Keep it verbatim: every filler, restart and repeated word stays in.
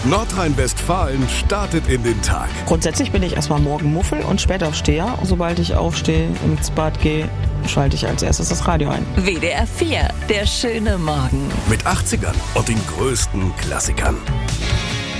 Nordrhein-Westfalen startet in den Tag. Grundsätzlich bin ich erstmal Morgenmuffel und Spätaufsteher. Sobald ich aufstehe, ins Bad gehe, schalte ich als erstes das Radio ein. W D R vier, der schöne Morgen. Mit achtzigern und den größten Klassikern.